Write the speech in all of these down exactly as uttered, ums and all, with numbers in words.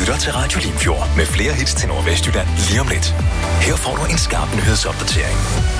lytter til Radio Limfjord med flere hits til Nordvestjylland lige om lidt. Her får du en skarp nyhedsopdatering.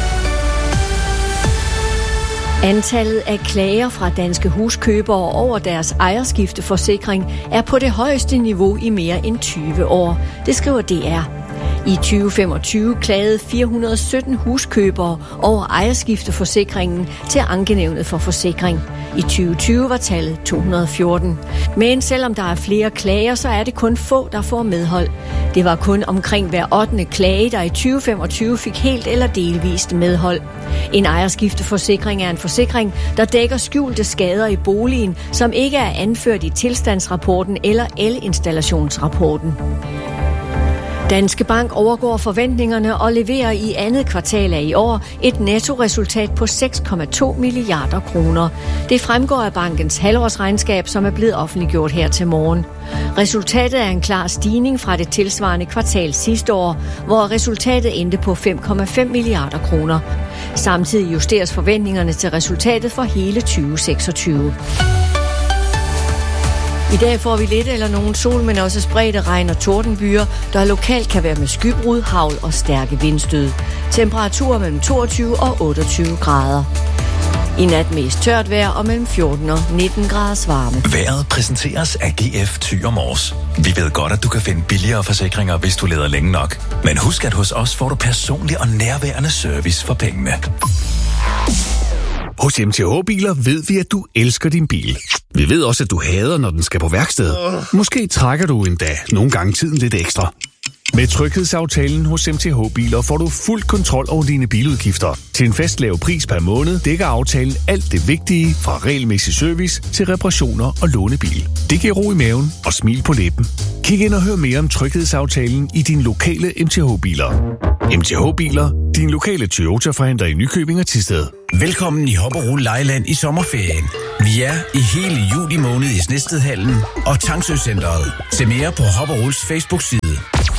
Antallet af klager fra danske huskøbere over deres ejerskifteforsikring er på det højeste niveau i mere end tyve år. Det skriver D R. I tyve femogtyve klagede fire hundrede og sytten huskøbere over ejerskifteforsikringen til Ankenævnet for Forsikring. I tyve tyve var tallet to hundrede og fjorten. Men selvom der er flere klager, så er det kun få, der får medhold. Det var kun omkring hver ottende klage, der i tyve femogtyve fik helt eller delvist medhold. En ejerskifteforsikring er en forsikring, der dækker skjulte skader i boligen, som ikke er anført i tilstandsrapporten eller elinstallationsrapporten. Danske Bank overgår forventningerne og leverer i andet kvartal af i år et nettoresultat på seks komma to milliarder kroner. Det fremgår af bankens halvårsregnskab, som er blevet offentliggjort her til morgen. Resultatet er en klar stigning fra det tilsvarende kvartal sidste år, hvor resultatet endte på fem komma fem milliarder kroner. Samtidig justeres forventningerne til resultatet for hele tyve seksogtyve. I dag får vi lidt eller nogen sol, men også spredte regn- og tordenbyer, der lokalt kan være med skybrud, hagl og stærke vindstød. Temperaturer mellem toogtyve og otteogtyve grader. I nat mest tørt vejr og mellem fjorten og nitten graders varme. Vejret præsenteres af G F Thy og Mors. Vi ved godt, at du kan finde billigere forsikringer, hvis du leder længe nok. Men husk, at hos os får du personlig og nærværende service for pengene. Hos M T H-biler ved vi, at du elsker din bil. Vi ved også, at du hader, når den skal på værksted. Måske trækker du endda nogle gange tiden lidt ekstra. Med tryghedsaftalen hos M T H-biler får du fuld kontrol over dine biludgifter. Til en fast lav pris per måned dækker aftalen alt det vigtige fra regelmæssig service til reparationer og lånebil. Det giver ro i maven og smil på læben. Kig ind og hør mere om tryghedsaftalen i din lokale M T H-biler. M T H-biler, din lokale Toyota-forhandler i Nykøbing og Thisted. Velkommen i Hopperol Lejland i sommerferien. Vi er i hele juli måned i Snestedhallen og Tangsø Centeret. Se mere på Hopperols Facebook-side.